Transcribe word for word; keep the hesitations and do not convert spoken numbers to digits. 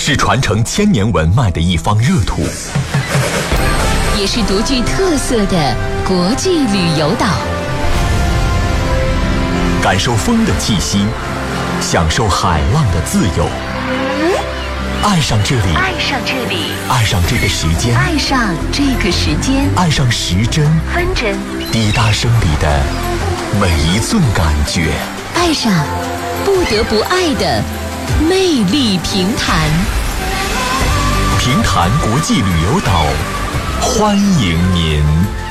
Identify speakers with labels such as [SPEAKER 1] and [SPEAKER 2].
[SPEAKER 1] 是传承千年文脉的一方热土，
[SPEAKER 2] 也是独具特色的国际旅游岛。
[SPEAKER 1] 感受风的气息，享受海浪的自由，爱上这里，
[SPEAKER 2] 爱上这里，
[SPEAKER 1] 爱上这个时间，
[SPEAKER 2] 爱上这个时间，
[SPEAKER 1] 爱上时针
[SPEAKER 2] 分针
[SPEAKER 1] 滴答声里的每一寸感觉，
[SPEAKER 2] 爱上不得不爱的魅力平潭。
[SPEAKER 1] 平潭国际旅游岛，欢迎您。